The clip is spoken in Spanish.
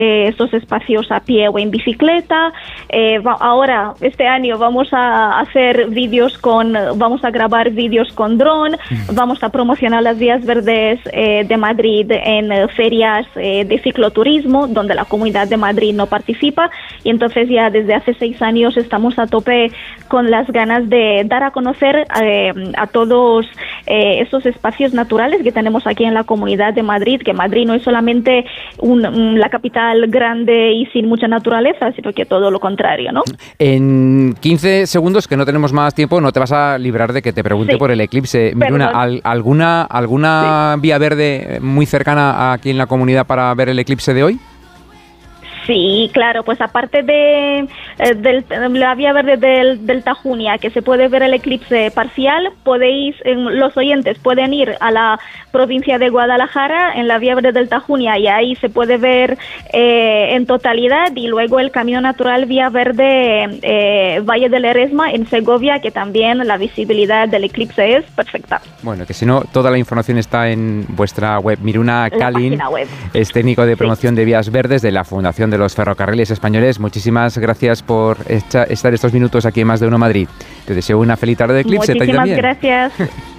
estos espacios a pie o en bicicleta. Ahora, este año, vamos a grabar vídeos con dron, vamos a promocionar las vías verdes de Madrid en ferias de cicloturismo, donde la Comunidad de Madrid no participa, y entonces ya desde hace 6 años estamos a tope con las ganas de dar a conocer a todos esos espacios naturales que tenemos aquí en la Comunidad de Madrid, que Madrid no es solamente la capital grande y sin mucha naturaleza, sino que todo lo contrario, ¿no? En 15 segundos, que no tenemos más tiempo, no te vas a librar de que te pregunte por el eclipse. Miruna, ¿alguna vía verde muy cercana aquí en la comunidad para ver el eclipse de hoy? Sí, claro, pues aparte de la vía verde del Tajuña, que se puede ver el eclipse parcial, los oyentes pueden ir a la provincia de Guadalajara en la vía verde del Tajuña, y ahí se puede ver en totalidad, y luego el camino natural vía verde Valle del Eresma en Segovia, que también la visibilidad del eclipse es perfecta. Bueno, que si no, toda la información está en vuestra web. Miruna Kallin es técnico de promoción de vías verdes de la Fundación de los Ferrocarriles Españoles. Muchísimas gracias por estar estos minutos aquí en Más de Uno Madrid. Te deseo una feliz tarde de eclipse. Muchísimas gracias.